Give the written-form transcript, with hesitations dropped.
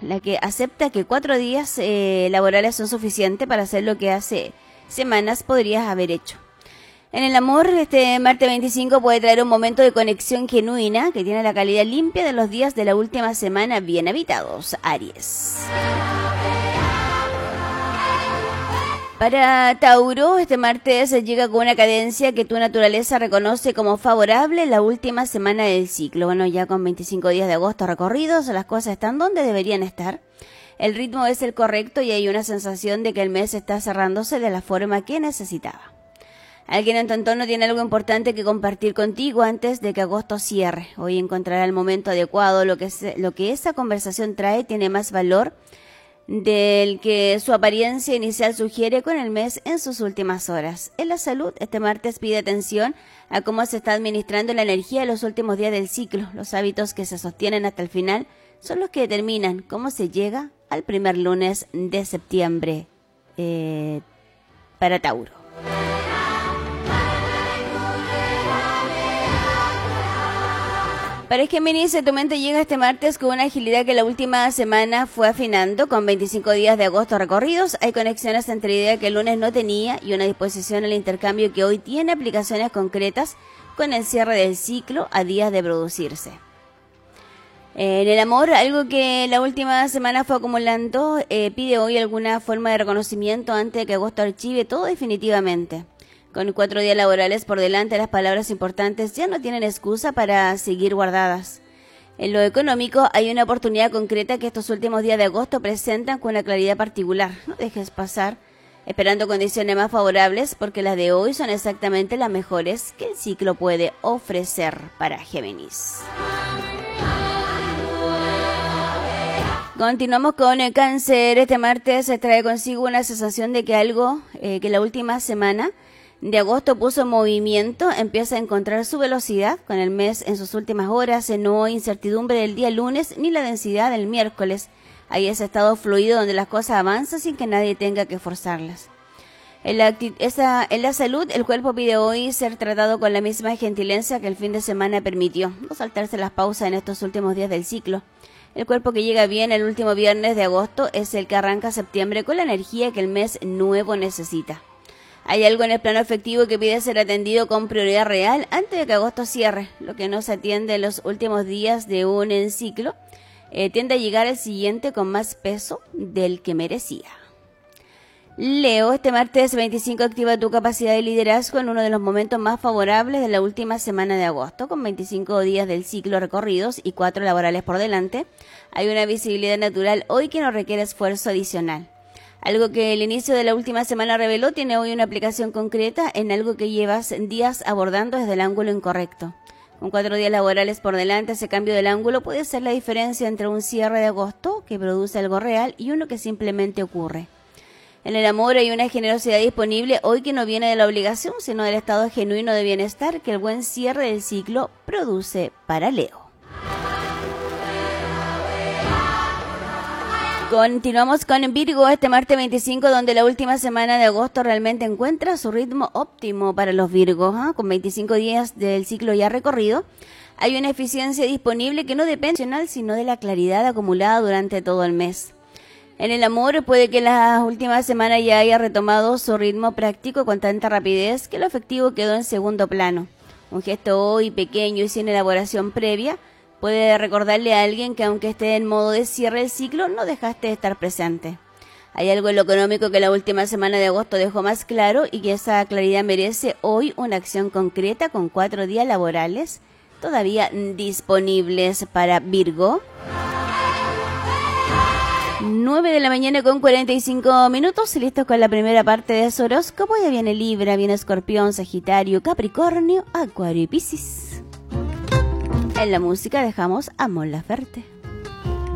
la que acepta que 4 días laborales son suficientes para hacer lo que hace semanas podrías haber hecho. En el amor, este martes 25 puede traer un momento de conexión genuina que tiene la calidad limpia de los días de la última semana bien habitados, Aries. Para Tauro, este martes llega con una cadencia que tu naturaleza reconoce como favorable la última semana del ciclo. Bueno, ya con 25 días de agosto recorridos, las cosas están donde deberían estar. El ritmo es el correcto y hay una sensación de que el mes está cerrándose de la forma que necesitaba. Alguien en tu entorno tiene algo importante que compartir contigo antes de que agosto cierre. Hoy encontrará el momento adecuado. Lo que esa conversación trae tiene más valor del que su apariencia inicial sugiere con el mes en sus últimas horas. En la salud, este martes pide atención a cómo se está administrando la energía en los últimos días del ciclo. Los hábitos que se sostienen hasta el final son los que determinan cómo se llega al primer lunes de septiembre para Tauro. Para Géminis, tu mente llega este martes con una agilidad que la última semana fue afinando. Con 25 días de agosto recorridos, hay conexiones entre ideas que el lunes no tenía y una disposición al intercambio que hoy tiene aplicaciones concretas con el cierre del ciclo a días de producirse. En el amor, algo que la última semana fue acumulando, pide hoy alguna forma de reconocimiento antes de que agosto archive todo definitivamente. Con 4 días laborales por delante, las palabras importantes ya no tienen excusa para seguir guardadas. En lo económico, hay una oportunidad concreta que estos últimos días de agosto presentan con una claridad particular. No dejes pasar, esperando condiciones más favorables, porque las de hoy son exactamente las mejores que el ciclo puede ofrecer para Géminis. Continuamos con el Cáncer. Este martes se trae consigo una sensación de que algo que la última semana de agosto puso en movimiento empieza a encontrar su velocidad con el mes en sus últimas horas. No hay incertidumbre del día lunes ni la densidad del miércoles. Hay ese estado fluido donde las cosas avanzan sin que nadie tenga que forzarlas. En la salud, el cuerpo pide hoy ser tratado con la misma gentilencia que el fin de semana permitió. No saltarse las pausas en estos últimos días del ciclo. El cuerpo que llega bien el último viernes de agosto es el que arranca septiembre con la energía que el mes nuevo necesita. Hay algo en el plano afectivo que pide ser atendido con prioridad real antes de que agosto cierre. Lo que no se atiende en los últimos días de un ciclo tiende a llegar al siguiente con más peso del que merecía. Leo, este martes 25 activa tu capacidad de liderazgo en uno de los momentos más favorables de la última semana de agosto. Con 25 días del ciclo recorridos y 4 laborales por delante, hay una visibilidad natural hoy que no requiere esfuerzo adicional. Algo que el inicio de la última semana reveló tiene hoy una aplicación concreta en algo que llevas días abordando desde el ángulo incorrecto. Con 4 días laborales por delante, ese cambio del ángulo puede ser la diferencia entre un cierre de agosto que produce algo real y uno que simplemente ocurre. En el amor hay una generosidad disponible hoy que no viene de la obligación, sino del estado genuino de bienestar que el buen cierre del ciclo produce para Leo. Continuamos con Virgo este martes 25, donde la última semana de agosto realmente encuentra su ritmo óptimo para los Virgos. Con 25 días del ciclo ya recorrido, hay una eficiencia disponible que no depende sino de la claridad acumulada durante todo el mes. En el amor puede que la última semana ya haya retomado su ritmo práctico con tanta rapidez que lo afectivo quedó en segundo plano. Un gesto hoy pequeño y sin elaboración previa puede recordarle a alguien que aunque esté en modo de cierre del ciclo, no dejaste de estar presente. Hay algo en lo económico que la última semana de agosto dejó más claro y que esa claridad merece hoy una acción concreta con 4 días laborales todavía disponibles para Virgo. 9 de la mañana con 45 minutos, listos con la primera parte de su horóscopo. Ya viene Libra, viene Escorpión, Sagitario, Capricornio, Acuario y Piscis. En la música dejamos a Mon Laferte.